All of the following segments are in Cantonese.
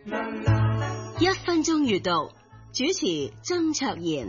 1分鐘閱讀，主持曾卓賢。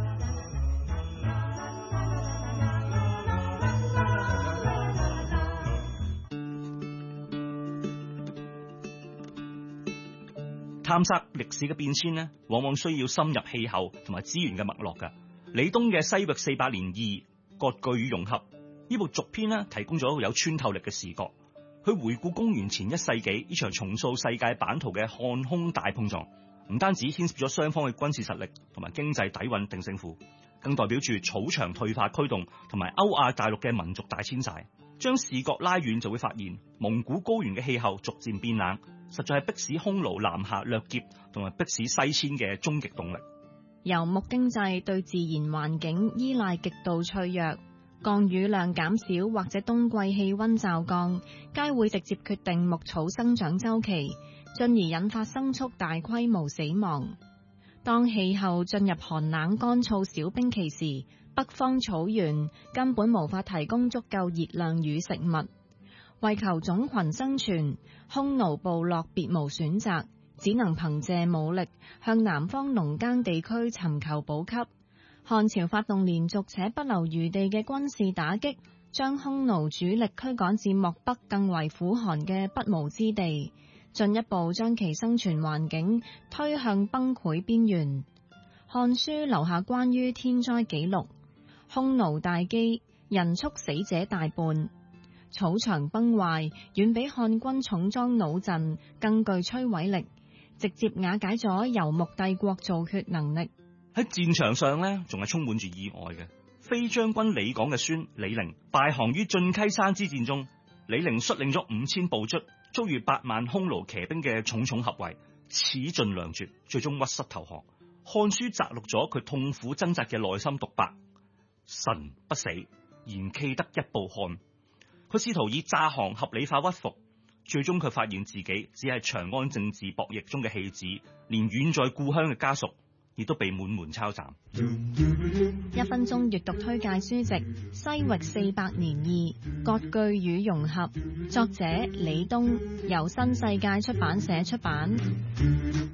探索歷史嘅變遷呢，往往需要深入氣候同埋資源嘅脈絡㗎。李東嘅《西域400年2割據與融合》呢部續篇呢，提供咗有穿透力嘅視覺，去回顧公元前1世紀呢場重塑世界版圖嘅漢匈大碰撞，唔單止牽涉咗雙方嘅軍事實力同埋經濟底蘊定勝負，更代表住草場退化驅動同埋歐亞大陸嘅民族大遷徙。將視覺拉遠就會發現，蒙古高原嘅氣候逐漸變冷，實在係迫使匈奴南下掠劫同埋迫使西遷嘅終極動力。 游牧經濟對自然環境依賴極度脆弱，降雨量減少或者冬季氣溫驟降，皆會直接決定牧草生長週期，進而引發牲畜大規模死亡。當氣候進入寒冷乾燥小冰期時，北方草原根本無法提供足夠熱量與食物，為求種群生存，匈奴部落別無選擇，只能憑借武力向南方農耕地區尋求補給。漢朝發動連續且不留餘地嘅軍事打擊，將匈奴主力驅趕至漠北更為苦寒嘅不毛之地，進一步將其生存環境推向崩潰邊緣。漢書留下關於天災記錄，匈奴大饑，人畜死者大半，草場崩壞，遠比漢軍重裝弩陣更具摧毀力，直接瓦解咗游牧帝國造血能力。 喺戰場上呢，仲係充滿住意外嘅。飛將軍李廣嘅孫李陵敗降於進溪山之戰中，李陵率領咗5000部卒，遭遇8萬匈奴騎兵嘅重重合圍，恥盡糧絕，最終屈膝投降。漢書摘錄咗佢痛苦掙扎嘅內心獨白：臣不死，然冀得一報漢。佢試圖以詐降合理化屈服，最終佢發現自己只係長安政治博弈中嘅戲子，連遠在故鄉嘅家屬亦都被滿門抄斬。 1分鐘閱讀推介書籍《西域400年2割據與融合》，作者李東，由新世界出版社出版。